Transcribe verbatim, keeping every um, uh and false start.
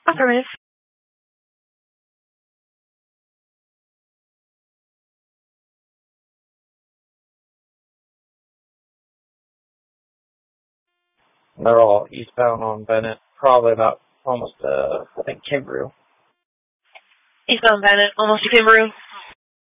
Affirmative. They're all eastbound on Bennett, probably about almost, uh, I think, Kimbrough. Eastbound Bennett, almost to Kimbrough.